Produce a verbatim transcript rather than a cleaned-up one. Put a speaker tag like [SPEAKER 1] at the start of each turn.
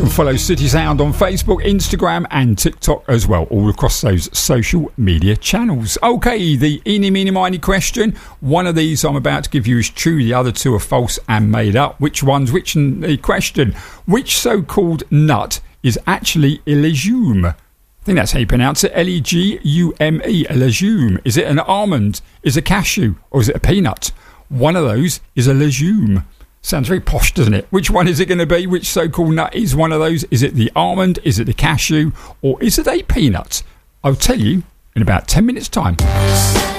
[SPEAKER 1] can follow City Sound on Facebook, Instagram and TikTok as well, all across those social media channels. Okay, the eeny, meeny, miny question. One of these I'm about to give you is true, the other two are false and made up. Which one's which? In the question, which so-called nut is actually a legume? I think that's how you pronounce it, L E G U M E, a legume. Is it an almond, is it a cashew, or is it a peanut? One of those is a legume. Sounds very posh, doesn't it? Which one is it going to be? Which so-called nut is one of those? Is it the almond? Is it the cashew? Or is it a peanut? I'll tell you in about ten minutes' time.